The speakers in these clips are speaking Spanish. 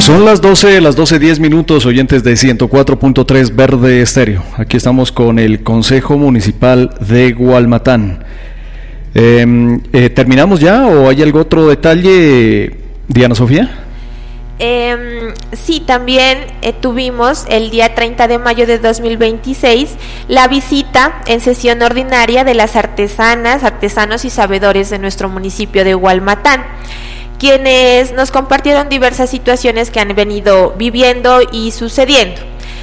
Son las 12:10 minutos, oyentes de 104.3 Verde Estéreo. Aquí estamos con el Consejo Municipal de Gualmatán. ¿Terminamos ya o hay algún otro detalle, Diana Sofía? Sí, también tuvimos el día 30 de mayo de 2026 la visita en sesión ordinaria de las artesanas, artesanos y sabedores de nuestro municipio de Gualmatán, quienes nos compartieron diversas situaciones que han venido viviendo y sucediendo.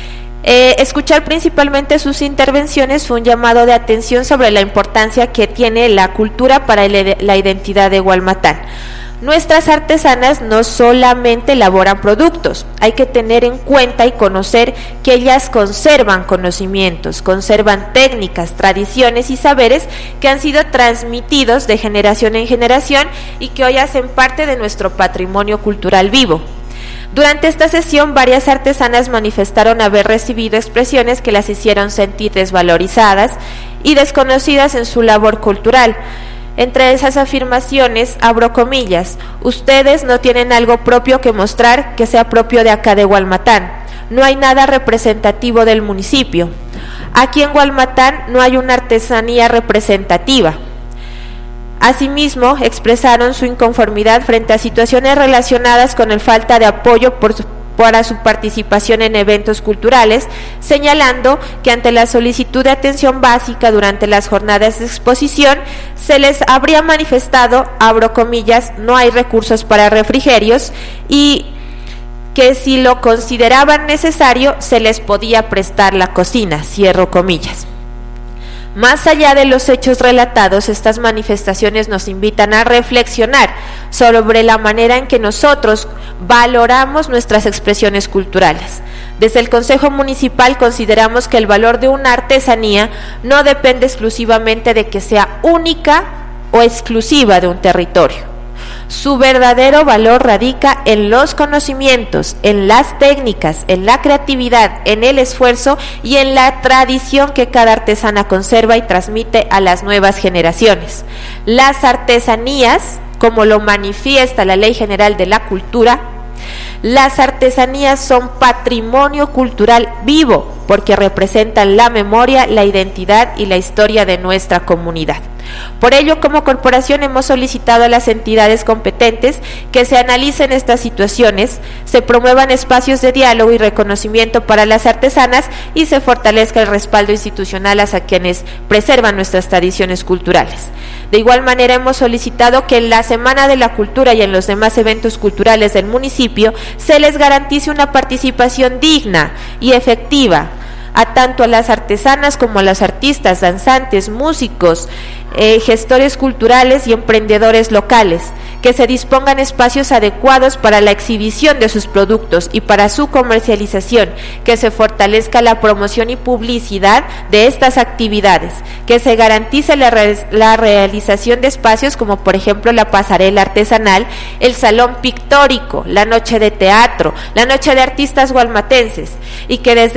Escuchar principalmente sus intervenciones fue un llamado de atención sobre la importancia que tiene la cultura para la identidad de Gualmatán. Nuestras artesanas no solamente elaboran productos, hay que tener en cuenta y conocer que ellas conservan conocimientos, conservan técnicas, tradiciones y saberes que han sido transmitidos de generación en generación y que hoy hacen parte de nuestro patrimonio cultural vivo. Durante esta sesión, varias artesanas manifestaron haber recibido expresiones que las hicieron sentir desvalorizadas y desconocidas en su labor cultural. Entre esas afirmaciones, abro comillas: ustedes no tienen algo propio que mostrar que sea propio de acá de Gualmatán. No hay nada representativo del municipio. Aquí en Gualmatán no hay una artesanía representativa. Asimismo, expresaron su inconformidad frente a situaciones relacionadas con la falta de apoyo para su participación en eventos culturales, señalando que ante la solicitud de atención básica durante las jornadas de exposición se les habría manifestado, abro comillas, no hay recursos para refrigerios y que si lo consideraban necesario se les podía prestar la cocina, cierro comillas. Más allá de los hechos relatados, estas manifestaciones nos invitan a reflexionar sobre la manera en que nosotros valoramos nuestras expresiones culturales. Desde el Consejo Municipal consideramos que el valor de una artesanía no depende exclusivamente de que sea única o exclusiva de un territorio. Su verdadero valor radica en los conocimientos, en las técnicas, en la creatividad, en el esfuerzo y en la tradición que cada artesana conserva y transmite a las nuevas generaciones. Las artesanías, como lo manifiesta la Ley General de la Cultura, las artesanías son patrimonio cultural vivo porque representan la memoria, la identidad y la historia de nuestra comunidad. Por ello, como corporación hemos solicitado a las entidades competentes que se analicen estas situaciones, se promuevan espacios de diálogo y reconocimiento para las artesanas y se fortalezca el respaldo institucional a quienes preservan nuestras tradiciones culturales. De igual manera, hemos solicitado que en la Semana de la Cultura y en los demás eventos culturales del municipio se les garantice una participación digna y efectiva a tanto a las artesanas como a los artistas, danzantes, músicos, gestores culturales y emprendedores locales, que se dispongan espacios adecuados para la exhibición de sus productos y para su comercialización, que se fortalezca la promoción y publicidad de estas actividades, que se garantice la realización de espacios como por ejemplo la pasarela artesanal, el salón pictórico, la noche de teatro, la noche de artistas gualmatenses, y que desde